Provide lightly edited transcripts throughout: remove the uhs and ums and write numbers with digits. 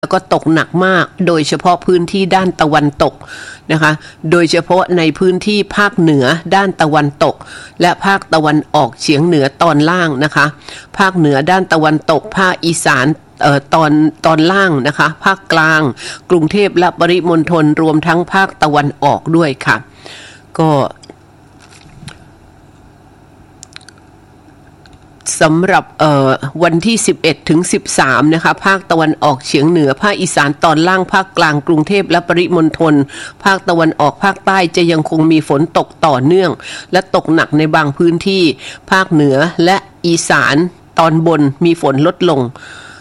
แล้วก็ตกหนักมากโดยเฉพาะพื้นที่ด้านตะวันตกนะคะโดยเฉพาะในพื้นที่ภาคเหนือด้านตะวันตกและภาคตะวันออกเฉียงเหนือตอนล่างนะคะภาคเหนือด้านตะวันตกภาคอีสานตอนล่างนะคะภาคกลางกรุงเทพและปริมณฑลรวมทั้งภาคตะวันออกด้วยค่ะก็สำหรับวันที่11ถึง13นะคะภาคตะวันออกเฉียงเหนือภาคอีสานตอนล่างภาคกลางกรุงเทพและปริมณฑลภาคตะวันออกภาคใต้จะยังคงมีฝนตกต่อเนื่องและตกหนักในบางพื้นที่ภาคเหนือและอีสานตอนบนมีฝนลดลง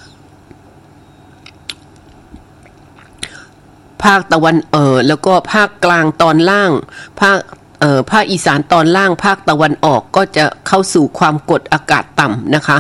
ภาคตะวันแล้วก็ภาคกลางตอนล่างภาคอีสานตอนล่างภาคตะวันออกก็จะเข้าสู่ความกดอากาศต่ำนะคะ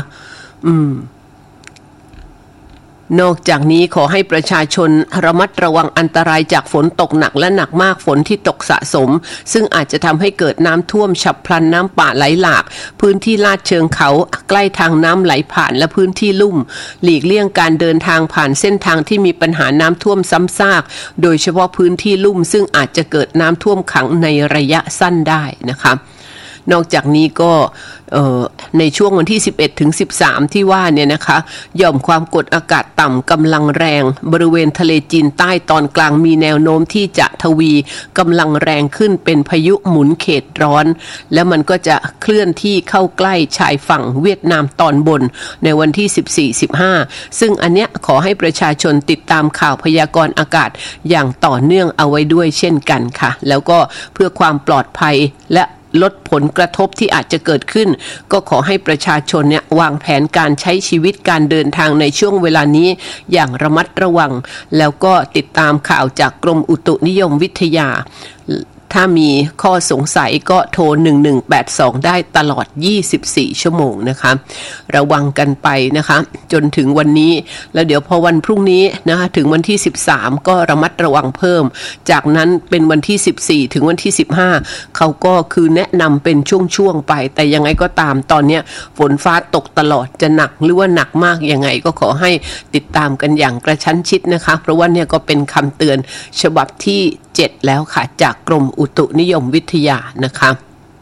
นอกจากนี้ขอให้ประชาชนระมัดระวังอันตรายจากฝนตกหนักและหนักมากฝนที่ตกสะสมซึ่งอาจจะทำให้เกิดน้ำท่วมฉับพลันน้ำป่าไหลหลากพื้นที่ลาดเชิงเขาใกล้ทางน้ำไหลผ่านและพื้นที่ลุ่มหลีกเลี่ยงการเดินทางผ่านเส้นทางที่มีปัญหาน้ำท่วมซ้ำซากโดยเฉพาะพื้นที่ลุ่มซึ่งอาจจะเกิดน้ำท่วมขังในระยะสั้นได้นะคะนอกจากนี้ก็ในช่วงวันที่11ถึง13ที่ว่าเนี่ยนะคะหย่อมความกดอากาศต่ำกำลังแรงบริเวณทะเลจีนใต้ตอนกลางมีแนวโน้มที่จะทวีกำลังแรงขึ้นเป็นพายุหมุนเขตร้อนและมันก็จะเคลื่อนที่เข้าใกล้ชายฝั่งเวียดนามตอนบนในวันที่14-15ซึ่งอันเนี้ยขอให้ประชาชนติดตามข่าวพยากรณ์อากาศอย่างต่อเนื่องเอาไว้ด้วยเช่นกันค่ะแล้วก็เพื่อความปลอดภัยและลดผลกระทบที่อาจจะเกิดขึ้นก็ขอให้ประชาชนเนี่ยวางแผนการใช้ชีวิตการเดินทางในช่วงเวลานี้อย่างระมัดระวังแล้วก็ติดตามข่าวจากกรมอุตุนิยมวิทยาถ้ามีข้อสงสัยก็โทร1182ได้ตลอด24ชั่วโมงนะคะระวังกันไปนะคะจนถึงวันนี้แล้วเดี๋ยวพอวันพรุ่งนี้นะคะถึงวันที่13ก็ระมัดระวังเพิ่มจากนั้นเป็นวันที่14ถึงวันที่15เขาก็คือแนะนำเป็นช่วงๆไปแต่ยังไงก็ตามตอนนี้ฝนฟ้าตกตลอดจะหนักหรือว่าหนักมากยังไงก็ขอให้ติดตามกันอย่างกระชั้นชิดนะคะเพราะว่าเนี่ยก็เป็นคำเตือนฉบับที่7แล้วค่ะจากกรมอุตุนิยมวิทยานะคะ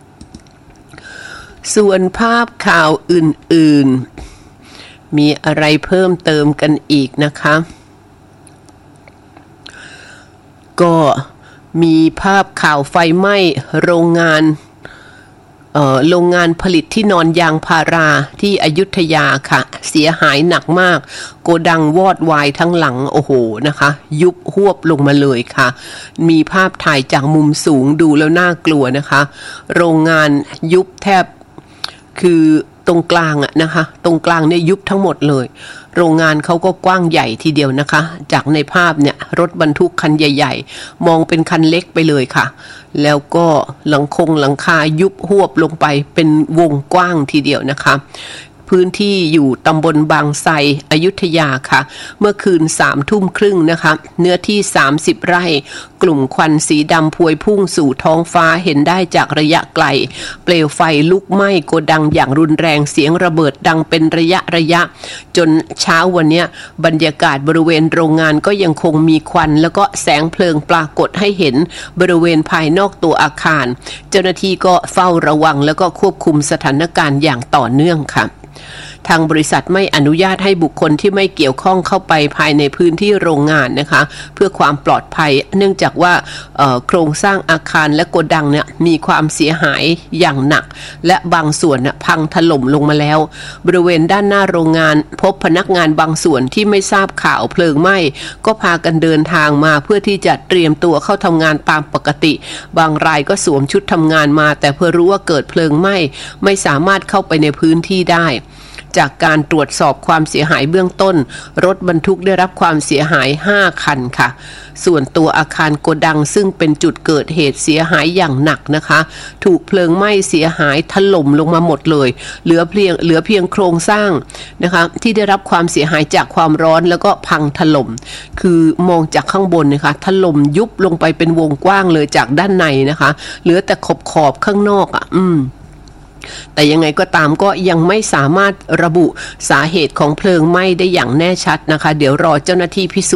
ส่วนภาพข่าวอื่นๆมีอะไรเพิ่มเติมกันอีกนะคะก็มีภาพข่าวไฟไหม้โรงงานผลิตที่นอนยางพาราที่อยุธยาค่ะเสียหายหนักมากโกดังวอดวายทั้งหลังโอ้โหนะคะยุบหวบลงมาเลยค่ะมีภาพถ่ายจากมุมสูงดูแล้วน่ากลัวนะคะโรงงานยุบแทบคือตรงกลางอะนะคะตรงกลางเนี่ยยุบทั้งหมดเลยโรงงานเขาก็กว้างใหญ่ทีเดียวนะคะจากในภาพเนี่ยรถบรรทุกคันใหญ่ๆมองเป็นคันเล็กไปเลยค่ะแล้วก็หลังคายุบหวบลงไปเป็นวงกว้างทีเดียวนะคะพื้นที่อยู่ตำบลบางไทรอยุธยาค่ะเมื่อคืน21:30นะคะเนื้อที่30ไร่กลุ่มควันสีดำพวยพุ่งสู่ท้องฟ้าเห็นได้จากระยะไกลเปลวไฟลุกไหม้โกดังอย่างรุนแรงเสียงระเบิดดังเป็นระยะจนเช้าวันนี้บรรยากาศบริเวณโรงงานก็ยังคงมีควันแล้วก็แสงเพลิงปรากฏให้เห็นบริเวณภายนอกตัวอาคารเจ้าหน้าที่ก็เฝ้าระวังแล้วก็ควบคุมสถานการณ์อย่างต่อเนื่องค่ะทางบริษัทไม่อนุญาตให้บุคคลที่ไม่เกี่ยวข้องเข้าไปภายในพื้นที่โรงงานนะคะเพื่อความปลอดภัยเนื่องจากว่าโครงสร้างอาคารและโกดังเนี่ยมีความเสียหายอย่างหนักและบางส่วนพังถล่มลงมาแล้วบริเวณด้านหน้าโรงงานพบพนักงานบางส่วนที่ไม่ทราบข่าวเพลิงไหม้ก็พากันเดินทางมาเพื่อที่จะเตรียมตัวเข้าทำงานตามปกติบางรายก็สวมชุดทำงานมาแต่เพื่อรู้ว่าเกิดเพลิงไหม้ไม่สามารถเข้าไปในพื้นที่ได้จากการตรวจสอบความเสียหายเบื้องต้นรถบรรทุกได้รับความเสียหาย5คันค่ะส่วนตัวอาคารโกดังซึ่งเป็นจุดเกิดเหตุเสียหายอย่างหนักนะคะถูกเพลิงไหม้เสียหายถล่มลงมาหมดเลยเหลือเพียงโครงสร้างนะคะที่ได้รับความเสียหายจากความร้อนแล้วก็พังถล่มคือมองจากข้างบนนะคะถล่มยุบลงไปเป็นวงกว้างเลยจากด้านในนะคะเหลือแต่ขอบข้างนอกแต่ยังไงก็ตามก็ยังไม่สามารถระบุสาเหตุของเพลิงไหม้ได้อย่างแน่ชัดนะคะเดี๋ยวรอเจ้าหน้าที่พิสูจน์